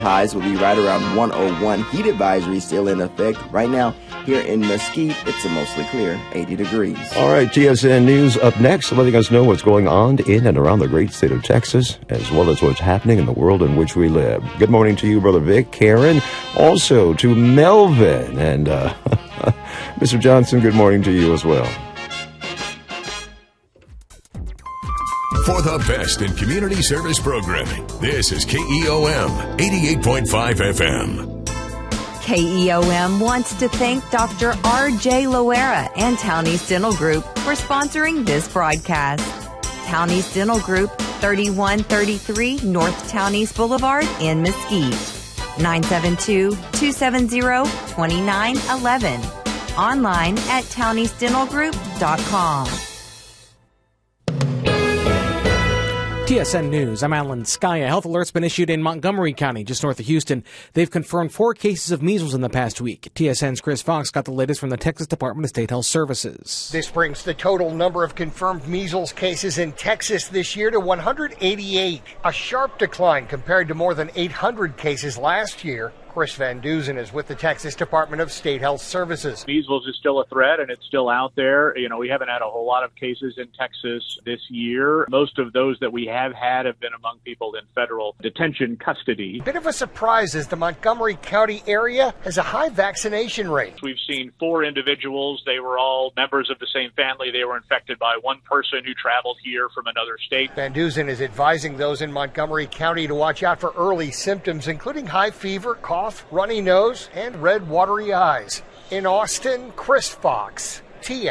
Highs will be right around 101. Heat advisory still in effect. Right now, here in Mesquite, it's a mostly clear 80 degrees. All right, TSN News up next, letting us know what's going on in and around the great state of Texas, as well as what's happening in the world in which we live. Good morning to you, Brother Vic, Karen, also to Melvin, and Mr. Johnson, good morning to you as well. For the best in community service programming, this is KEOM 88.5 FM. KEOM wants to thank Dr. R.J. Loera and Townie's Dental Group for sponsoring this broadcast. Townie's Dental Group, 3133 North Townies Boulevard in Mesquite. 972-270-2911. Online at towniesdentalgroup.com. TSN News, I'm Alan Sky. A health alert's been issued in Montgomery County, just north of Houston. They've confirmed 4 cases of measles in the past week. TSN's Chris Fox got the latest from the Texas Department of State Health Services. This brings the total number of confirmed measles cases in Texas this year to 188, a sharp decline compared to more than 800 cases last year. Chris Van Duzen is with the Texas Department of State Health Services. Measles is still a threat, and it's still out there. You know, we haven't had a whole lot of cases in Texas this year. Most of those that we have had have been among people in federal detention custody. Bit of a surprise as the Montgomery County area has a high vaccination rate. We've seen 4 individuals. They were all members of the same family. They were infected by one person who traveled here from another state. Van Duzen is advising those in Montgomery County to watch out for early symptoms, including high fever, cough, runny nose, and red watery eyes. In Austin, Chris Fox,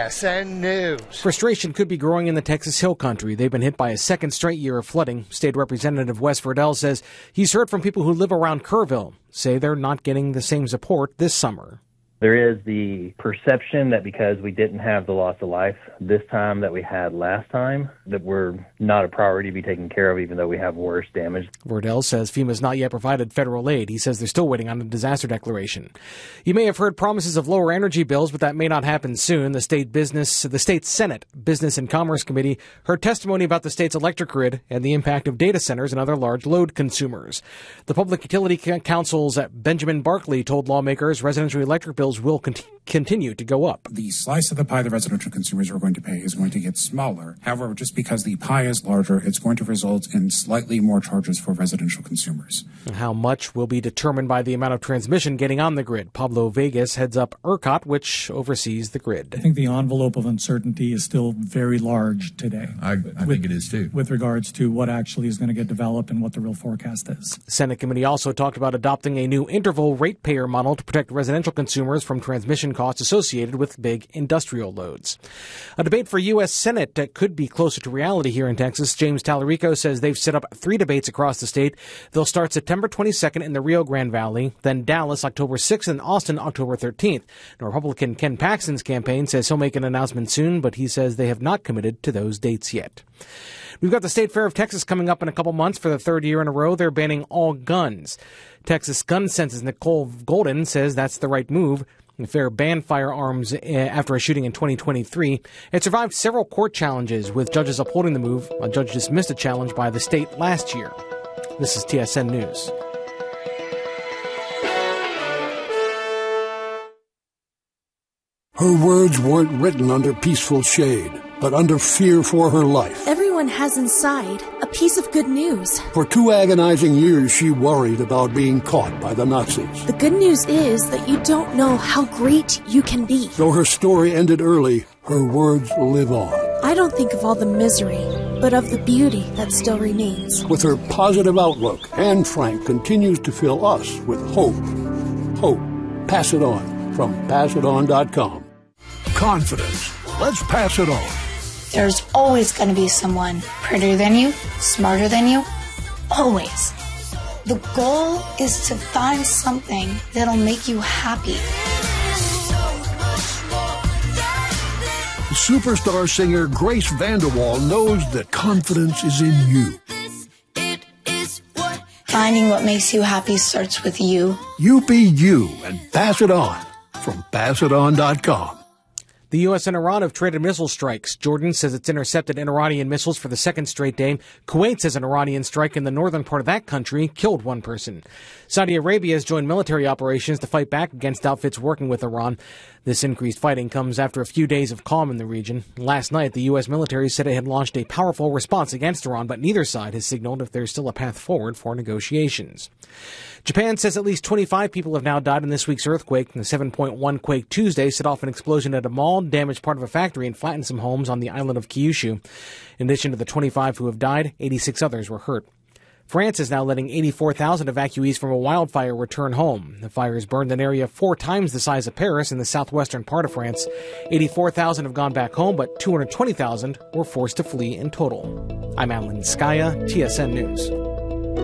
TSN News. Frustration could be growing in the Texas Hill Country. They've been hit by a second straight year of flooding. State Representative Wes Verdell says he's heard from people who live around Kerrville say they're not getting the same support this summer. There is the perception that because we didn't have the loss of life this time that we had last time, that we're not a priority to be taken care of, even though we have worse damage. Verdell says FEMA's not yet provided federal aid. He says they're still waiting on a disaster declaration. You may have heard promises of lower energy bills, but that may not happen soon. The state Senate Business and Commerce Committee heard testimony about the state's electric grid and the impact of data centers and other large load consumers. The Public Utility Council's Benjamin Barkley told lawmakers residential electric bills will continue to go up. The slice of the pie the residential consumers are going to pay is going to get smaller. However, just because the pie is larger, it's going to result in slightly more charges for residential consumers. And how much will be determined by the amount of transmission getting on the grid. Pablo Vegas heads up ERCOT, which oversees the grid. I think the envelope of uncertainty is still very large today. I think it is too. With regards to what actually is going to get developed and what the real forecast is. Senate committee also talked about adopting a new interval ratepayer model to protect residential consumers from transmission costs associated with big industrial loads. A debate for U.S. Senate that could be closer to reality here in Texas. James Tallarico says they've set up 3 debates across the state. They'll start September 22nd in the Rio Grande Valley, then Dallas October 6th and Austin October 13th. The Republican Ken Paxton's campaign says he'll make an announcement soon, but he says they have not committed to those dates yet. We've got the State Fair of Texas coming up in a couple months for the 3rd year in a row. They're banning all guns. Texas gun census Nicole Golden says that's the right move. The fair banned firearms after a shooting in 2023. It survived several court challenges, with judges upholding the move. A judge dismissed a challenge by the state last year. This is TSN News. Her words weren't written under peaceful shade, but under fear for her life. Everyone has inside a piece of good news. For 2 agonizing years, she worried about being caught by the Nazis. The good news is that you don't know how great you can be. Though her story ended early, her words live on. I don't think of all the misery, but of the beauty that still remains. With her positive outlook, Anne Frank continues to fill us with hope. Hope. Pass it on from passiton.com. Confidence. Let's pass it on. There's always going to be someone prettier than you, smarter than you. Always. The goal is to find something that'll make you happy. Superstar singer Grace VanderWaal knows that confidence is in you. Finding what makes you happy starts with you. You be you and pass it on from passiton.com. The U.S. and Iran have traded missile strikes. Jordan says it's intercepted Iranian missiles for the second straight day. Kuwait says an Iranian strike in the northern part of that country killed one person. Saudi Arabia has joined military operations to fight back against outfits working with Iran. This increased fighting comes after a few days of calm in the region. Last night, the U.S. military said it had launched a powerful response against Iran, but neither side has signaled if there's still a path forward for negotiations. Japan says at least 25 people have now died in this week's earthquake. The 7.1 quake Tuesday set off an explosion at a mall, damaged part of a factory, and flattened some homes on the island of Kyushu. In addition to the 25 who have died, 86 others were hurt. France is now letting 84,000 evacuees from a wildfire return home. The fire has burned an area 4 times the size of Paris in the southwestern part of France. 84,000 have gone back home, but 220,000 were forced to flee in total. I'm Alan Skaya, TSN News.